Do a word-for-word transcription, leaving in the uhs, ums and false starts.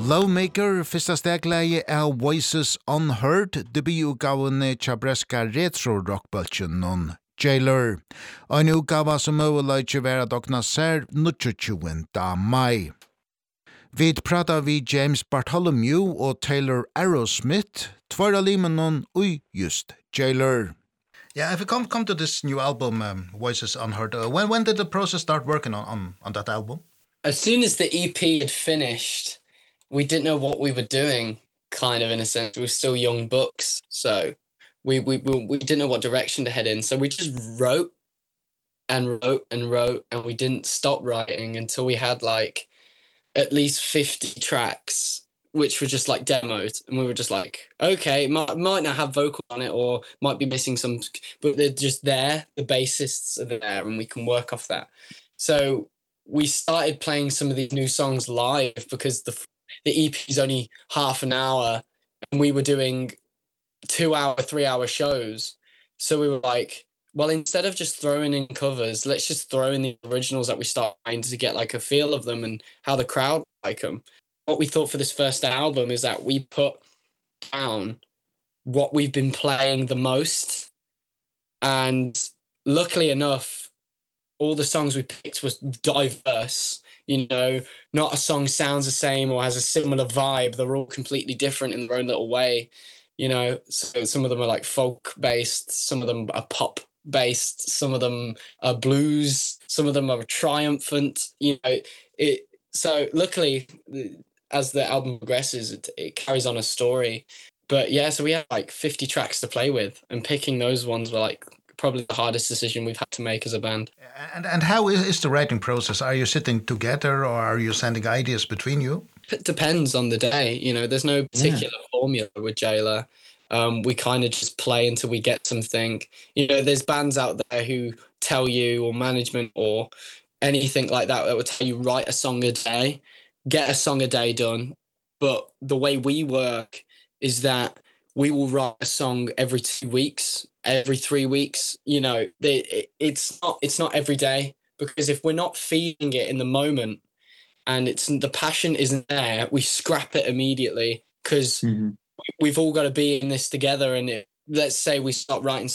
Lawmaker, fyrsta stegleie er Voices Unheard, debututgavene Chabreska Retro Rockbølgen non Jailer. En utgave som mulig være dokna ser tjuende mai. Vi pratar vi James Bartholomew og Taylor Arrowsmith, tvær av limen non ui just Jailer. Yeah, if we come come to this new album, um, Voices Unheard, uh, when when did the process start working on, on on that album? As soon as the E P had finished, we didn't know what we were doing, kind of, in a sense. We were still young bucks, so we we we, we didn't know what direction to head in. So we just wrote and wrote and wrote, and we didn't stop writing until we had like at least fifty tracks, which were just like demos, and we were just like, okay, might might not have vocals on it, or might be missing some, but they're just there. The bassists are there, and we can work off that. So we started playing some of these new songs live because the the E P is only half an hour, and we were doing two hour, three hour shows. So we were like, well, instead of just throwing in covers, let's just throw in the originals that we start trying to get like a feel of them and how the crowd like them. What we thought for this first album is that we put down what we've been playing the most. And luckily enough, all the songs we picked was diverse. You know, not a song sounds the same or has a similar vibe. They're all completely different in their own little way. You know, so some of them are like folk based, some of them are pop based, some of them are blues, some of them are triumphant. You know, it. So luckily, as the album progresses, it, it carries on a story. But yeah, so we have like fifty tracks to play with, and picking those ones were like probably the hardest decision we've had to make as a band. And and how is the writing process? Are you sitting together, or are you sending ideas between you? It depends on the day. You know, there's no particular yeah. formula with Jailer. Um, we kind of just play until we get something. You know, there's bands out there who tell you, or management, or anything like that, that would tell you write a song a day, get a song a day done. But the way we work is that we will write a song every two weeks, every three weeks. You know, they, it, it's not it's not every day, because if we're not feeling it in the moment and it's the passion isn't there, we scrap it immediately, because mm-hmm. we've all got to be in this together. And it, let's say we start writing